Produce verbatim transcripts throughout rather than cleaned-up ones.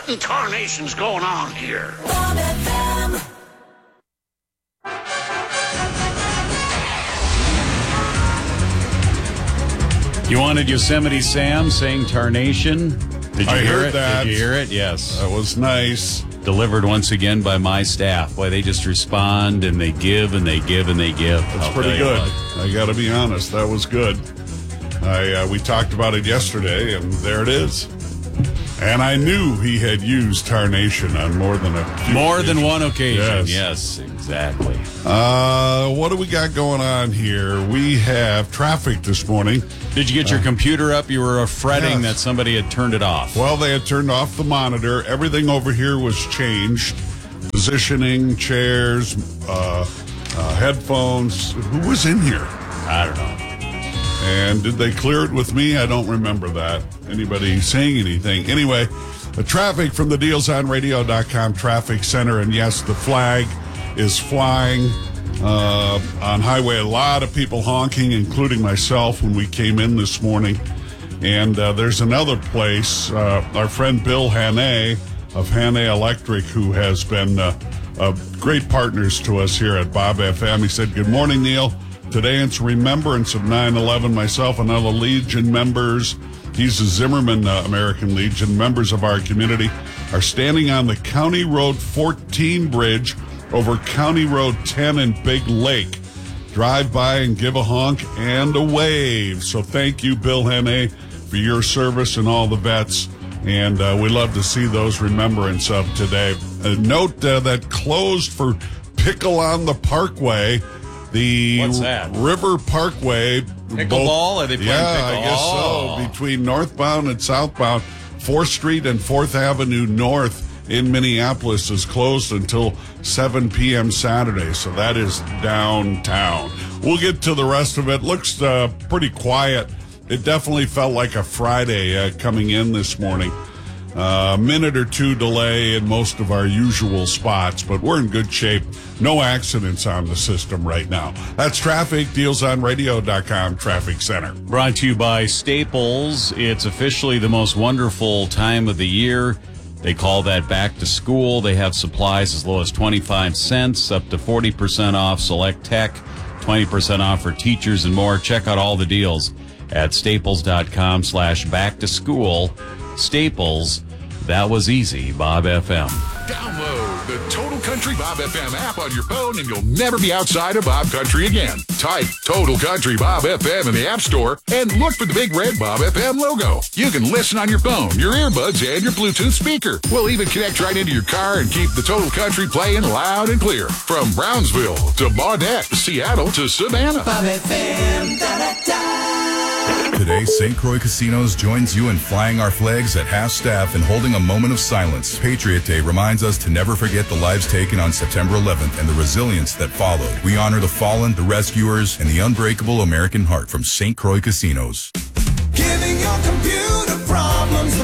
What in tarnation's going on here? Bob F M. You wanted Yosemite Sam saying tarnation? Did you I hear heard it? that. Did you hear it? Yes. That was nice. Delivered once again by my staff. Boy, they just respond and they give and they give and they give. That's I'll pretty tell you good. what. I got to be honest. That was good. I uh, we talked about it yesterday, and there it is. And I knew he had used tarnation on more than a few More occasions. than one occasion. Yes. Yes, exactly. Uh, what do we got going on here? We have traffic this morning. Did you get your computer up? You were fretting yes. that somebody had turned it off. Well, they had turned off the monitor. Everything over here was changed. Positioning, chairs, uh, uh, headphones. Who was in here? I don't know. And did they clear it with me? I don't remember that. Anybody saying anything? Anyway, the traffic from the deals on radio dot com traffic center. And yes, the flag is flying uh, on highway. A lot of people honking, including myself, when we came in this morning. And uh, there's another place, uh, our friend Bill Hannay of Hannay Electric, who has been uh, uh, great partners to us here at Bob F M. He said, "Good morning, Neil. Today it's remembrance of nine eleven. Myself and other Legion members," he's a Zimmerman uh, American Legion, members of our community, are standing on the County Road fourteen bridge over County Road ten in Big Lake. Drive by and give a honk and a wave. So thank you, Bill Hannay, for your service and all the vets. And uh, we love to see those remembrance of today. A note uh, that closed for Pickle on the Parkway. The What's that? River Parkway. Pickleball? Both, Are they playing yeah, pickle? I guess Oh. so. Between northbound and southbound, fourth Street and fourth Avenue North in Minneapolis is closed until seven p.m. Saturday. So that is downtown. We'll get to the rest of it. Looks uh, pretty quiet. It definitely felt like a Friday uh, coming in this morning. A uh, minute or two delay in most of our usual spots, but we're in good shape. No accidents on the system right now. That's traffic, deals on radio dot com traffic center. Brought to you by Staples. It's officially the most wonderful time of the year. They call that back to school. They have supplies as low as twenty-five cents, up to forty percent off select tech, twenty percent off for teachers and more. Check out all the deals at staples.com slash back to school. Staples, that was easy. Bob F M. Download the Total Country Bob F M app on your phone and you'll never be outside of Bob Country again. Type Total Country Bob F M in the App Store and look for the big red Bob F M logo. You can listen on your phone, your earbuds, and your Bluetooth speaker. We'll even connect right into your car and keep the Total Country playing loud and clear. From Brownsville to Baudette, Seattle to Savannah. Bob F M. Da, da, da. Today, Saint Croix Casinos joins you in flying our flags at half staff and holding a moment of silence. Patriot Day reminds us to never forget the lives taken on September eleventh and the resilience that followed. We honor the fallen, the rescuers, and the unbreakable American heart from Saint Croix Casinos. Giving your computer problems the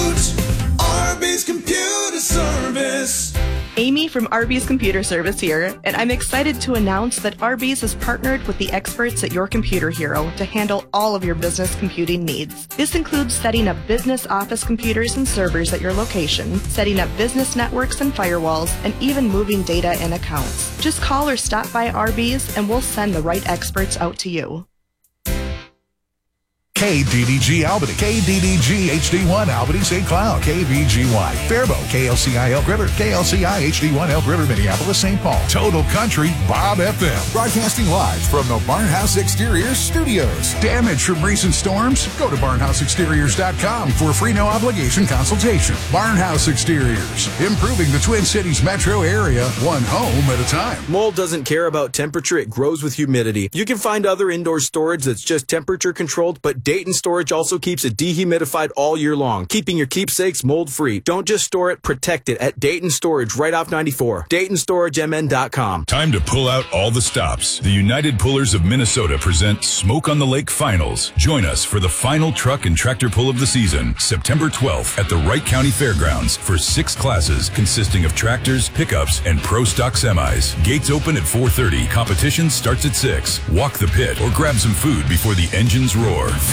boot. Arby's Computer Service. Amy from Arby's Computer Service here, and I'm excited to announce that Arby's has partnered with the experts at Your Computer Hero to handle all of your business computing needs. This includes setting up business office computers and servers at your location, setting up business networks and firewalls, and even moving data and accounts. Just call or stop by Arby's and we'll send the right experts out to you. K D D G Albany, K D D G H D one Albany Saint Cloud, K V G Y Faribault, K L C I Elk River, K L C I H D one Elk River, Minneapolis, Saint Paul. Total Country Bob F M. Broadcasting live from the Barnhouse Exteriors Studios. Damage from recent storms? Go to barnhouse exteriors dot com for a free no obligation consultation. Barnhouse Exteriors, improving the Twin Cities metro area one home at a time. Mold doesn't care about temperature, it grows with humidity. You can find other indoor storage that's just temperature controlled, but Dayton Storage also keeps it dehumidified all year long, keeping your keepsakes mold-free. Don't just store it, protect it at Dayton Storage right off ninety-four. Dayton Storage M N dot com. Time to pull out all the stops. The United Pullers of Minnesota present Smoke on the Lake Finals. Join us for the final truck and tractor pull of the season, September twelfth at the Wright County Fairgrounds for six classes consisting of tractors, pickups, and pro stock semis. Gates open at four thirty. Competition starts at six. Walk the pit or grab some food before the engines roar.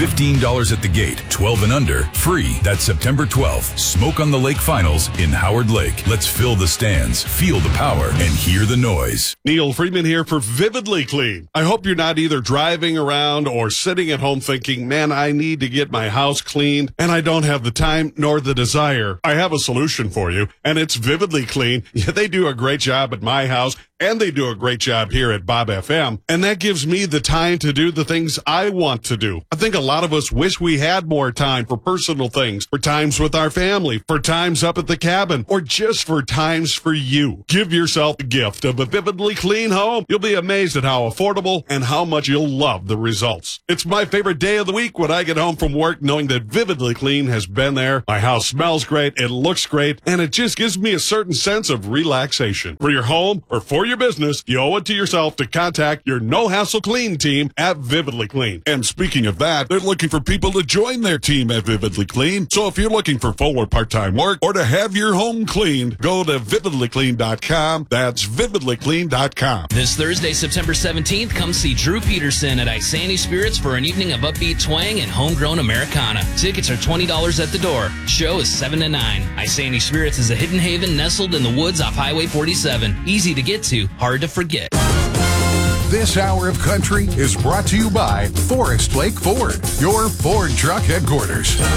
fifteen dollars at the gate. twelve and under, free. That's September twelfth. Smoke on the Lake Finals in Howard Lake. Let's fill the stands, feel the power, and hear the noise. Neil Freeman here for Vividly Clean. I hope you're not either driving around or sitting at home thinking, man, I need to get my house cleaned and I don't have the time nor the desire. I have a solution for you, and it's Vividly Clean. Yeah, they do a great job at my house, and they do a great job here at Bob F M, and that gives me the time to do the things I want to do. I think a lot of us wish we had more time for personal things, for times with our family, for times up at the cabin, or just for times for you. Give yourself the gift of a vividly clean home. You'll be amazed at how affordable and how much you'll love the results. It's my favorite day of the week when I get home from work knowing that Vividly Clean has been there. My house smells great, it looks great, and it just gives me a certain sense of relaxation. For your home or for your business, you owe it to yourself to contact your no-hassle clean team at Vividly Clean. And speaking of that, they're looking for people to join their team at Vividly Clean. So if you're looking for full or part-time work or to have your home cleaned, go to vividly clean dot com. That's vividly clean dot com. This Thursday, September seventeenth, come see Drew Peterson at Isani Spirits for an evening of upbeat twang and homegrown Americana. Tickets are twenty dollars at the door. Show is seven to nine. Isani Spirits is a hidden haven nestled in the woods off Highway forty-seven. Easy to get to, hard to forget. This hour of country is brought to you by Forest Lake Ford, your Ford truck headquarters.